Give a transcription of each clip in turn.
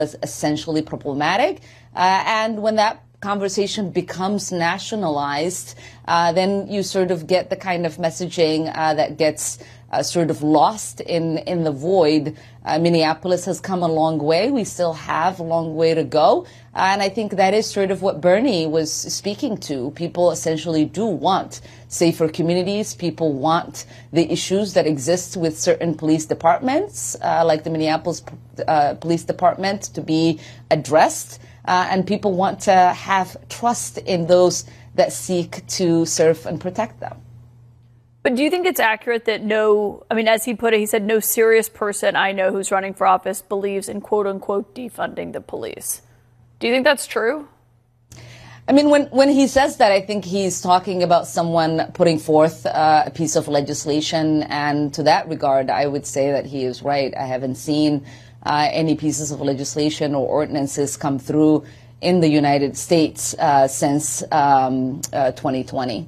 as essentially problematic. And when that conversation becomes nationalized, then you sort of get the kind of messaging that gets sort of lost in the void. Minneapolis has come a long way. We still have a long way to go. And I think that is sort of what Bernie was speaking to. People essentially do want safer communities. People want the issues that exist with certain police departments, like the Minneapolis Police Department, to be addressed. And people want to have trust in those that seek to serve and protect them. But do you think it's accurate that as he put it, he said, no serious person I know who's running for office believes in, quote unquote, defunding the police? Do you think that's true? I mean, when he says that, I think he's talking about someone putting forth a piece of legislation. And to that regard, I would say that he is right. I haven't seen any pieces of legislation or ordinances come through in the United States since 2020.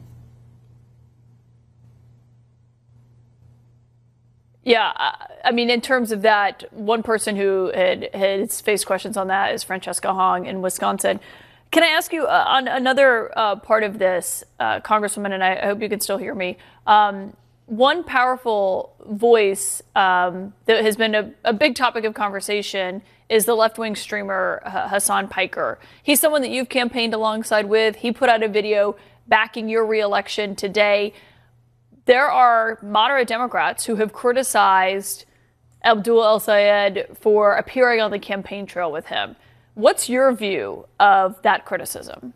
Yeah, I mean, in terms of that, one person who had faced questions on that is Francesca Hong in Wisconsin. Can I ask you on another part of this, Congresswoman, and I hope you can still hear me, one powerful voice that has been a big topic of conversation is the left-wing streamer Hasan Piker. He's someone that you've campaigned alongside with. He put out a video backing your reelection today. There are moderate Democrats who have criticized Abdul El-Sayed for appearing on the campaign trail with him. What's your view of that criticism?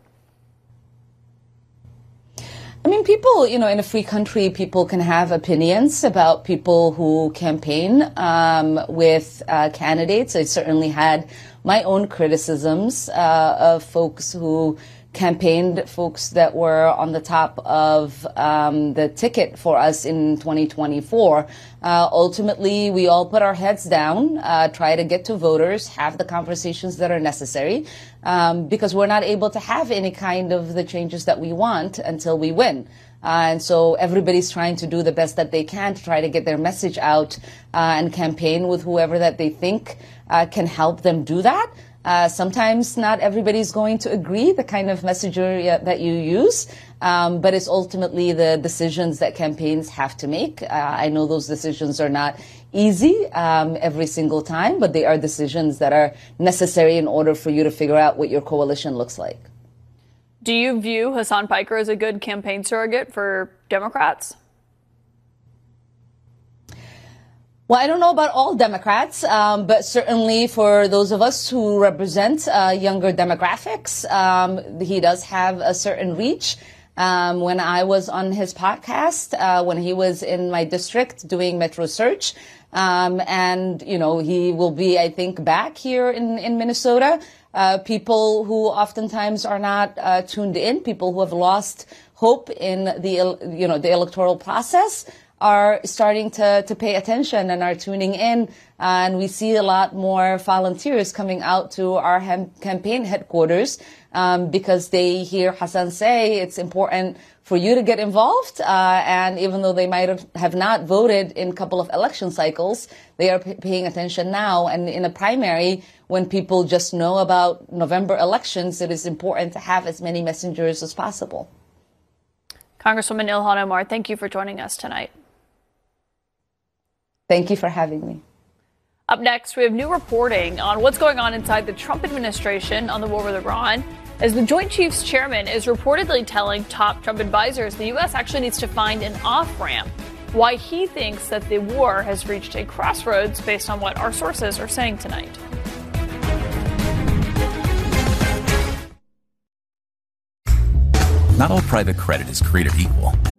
I mean, people, in a free country, people can have opinions about people who campaign with candidates. I certainly had my own criticisms of folks who campaigned, folks that were on the top of the ticket for us in 2024. Ultimately, we all put our heads down, try to get to voters, have the conversations that are necessary, because we're not able to have any kind of the changes that we want until we win. And so everybody's trying to do the best that they can to try to get their message out and campaign with whoever that they think can help them do that. Sometimes not everybody's going to agree the kind of messaging that you use, but it's ultimately the decisions that campaigns have to make. I know those decisions are not easy every single time, but they are decisions that are necessary in order for you to figure out what your coalition looks like. Do you view Hasan Piker as a good campaign surrogate for Democrats? Well, I don't know about all Democrats, but certainly for those of us who represent younger demographics, he does have a certain reach. When I was on his podcast, when he was in my district doing Metro Search, and, he will be, I think, back here in Minnesota. People who oftentimes are not tuned in, people who have lost hope in the electoral process, are starting to pay attention and are tuning in. And we see a lot more volunteers coming out to our campaign headquarters because they hear Hasan say it's important for you to get involved. And even though they might have not voted in a couple of election cycles, they are paying attention now. And in a primary, when people just know about November elections, it is important to have as many messengers as possible. Congresswoman Ilhan Omar, thank you for joining us tonight. Thank you for having me. Up next, we have new reporting on what's going on inside the Trump administration on the war with Iran, as the Joint Chiefs chairman is reportedly telling top Trump advisors the U.S. actually needs to find an off-ramp. Why he thinks that the war has reached a crossroads based on what our sources are saying tonight. Not all private credit is created equal.